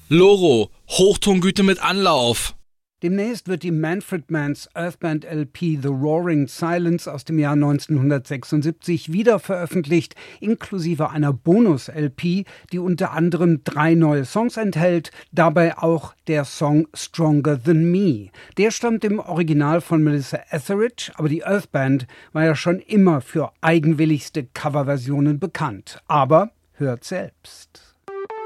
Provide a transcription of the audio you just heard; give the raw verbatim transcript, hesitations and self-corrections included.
Loro, Hochtongüte mit Anlauf. Demnächst wird die Manfred Mann's Earthband L P The Roaring Silence aus dem Jahr neunzehnhundertsechsundsiebzig wieder veröffentlicht, inklusive einer Bonus-L P, die unter anderem drei neue Songs enthält, dabei auch der Song Stronger Than Me. Der stammt im Original von Melissa Etheridge, aber die Earthband war ja schon immer für eigenwilligste Coverversionen bekannt. Aber hört selbst.